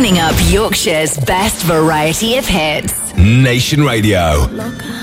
Picking up Yorkshire's best variety of hits. Nation Radio. Loca.